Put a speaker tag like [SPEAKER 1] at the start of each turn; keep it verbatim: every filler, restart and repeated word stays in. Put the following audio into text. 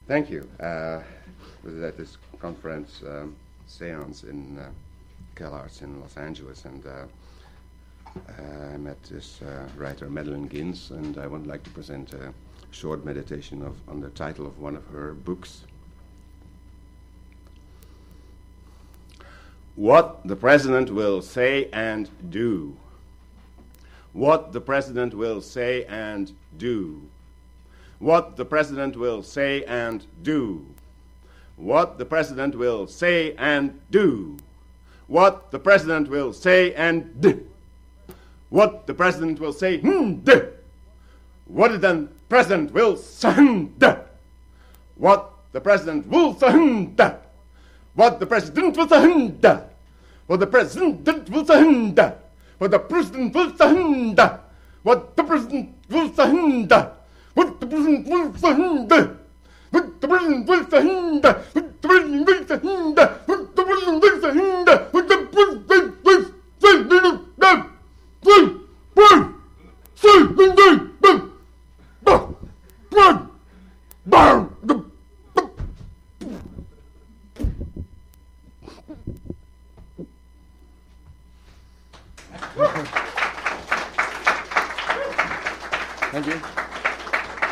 [SPEAKER 1] Thank you. Uh, was at this conference um, seance in uh, CalArts in Los Angeles, and uh, uh, I met this uh, writer, Madeline Gins, and I would like to present a short meditation of, on the title of one of her books. What the President will say and do. What the President will say and do. What the President will say and do. What the President will say and do. What the President will say and do. What the President will say and do. What the President will say and do. What the President will say and do. What the President will say and do. What the President will say and do. What the President will say and do. What the President will say and do. What the President will say and do. What the President will say and do. What the President will say and do. What the President will say and do. What the President will say and do. Thank you.